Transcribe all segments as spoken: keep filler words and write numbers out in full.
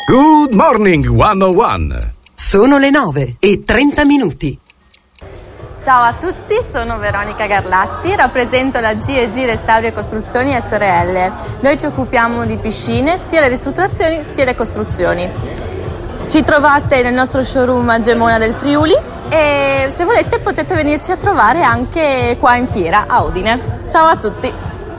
Good morning centouno. Sono le nove e trenta minuti. Ciao a tutti, sono Veronica Garlatti, rappresento la G e G Restauri e Costruzioni S R L. Noi ci occupiamo di piscine, sia le ristrutturazioni sia le costruzioni. Ci trovate nel nostro showroom a Gemona del Friuli e se volete potete venirci a trovare anche qua in fiera a Udine. Ciao a tutti.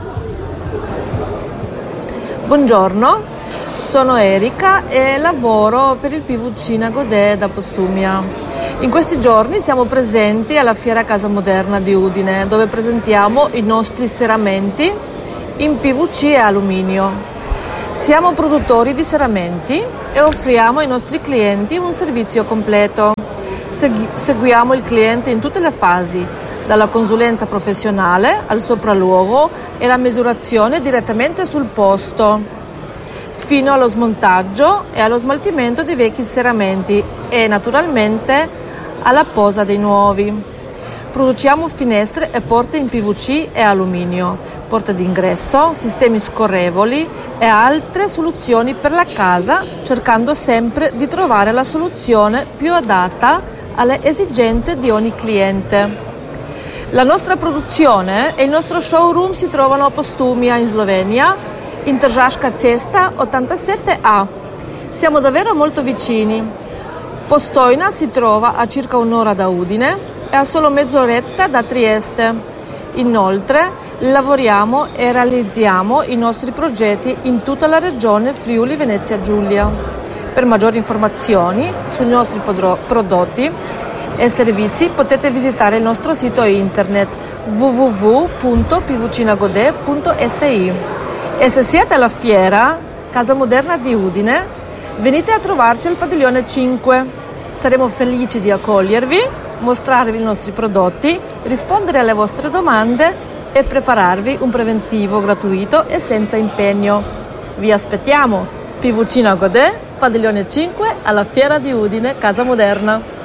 Buongiorno, sono Erika e lavoro per il P V C Nagodè da Postumia. In questi giorni siamo presenti alla Fiera Casa Moderna di Udine, dove presentiamo i nostri serramenti in P V C e alluminio. Siamo produttori di serramenti e offriamo ai nostri clienti un servizio completo. Segui- seguiamo il cliente in tutte le fasi, dalla consulenza professionale al sopralluogo e la misurazione direttamente sul posto, fino allo smontaggio e allo smaltimento dei vecchi serramenti e naturalmente alla posa dei nuovi. Produciamo finestre e porte in P V C e alluminio, porte d'ingresso, sistemi scorrevoli e altre soluzioni per la casa, cercando sempre di trovare la soluzione più adatta alle esigenze di ogni cliente. La nostra produzione e il nostro showroom si trovano a Postumia in Slovenia, in Tržaška cesta ottantasette A. Siamo davvero molto vicini. Postojna si trova a circa un'ora da Udine e a solo mezz'oretta da Trieste. Inoltre lavoriamo e realizziamo i nostri progetti in tutta la regione Friuli Venezia Giulia. Per maggiori informazioni sui nostri podro- prodotti e servizi potete visitare il nostro sito internet w w w punto p v c nagodè punto s i. E se siete alla fiera Casa Moderna di Udine, venite a trovarci al padiglione cinque. Saremo felici di accogliervi, mostrarvi i nostri prodotti, rispondere alle vostre domande e prepararvi un preventivo gratuito e senza impegno. Vi aspettiamo! P V C Nagodè, padiglione cinque alla Fiera di Udine, Casa Moderna.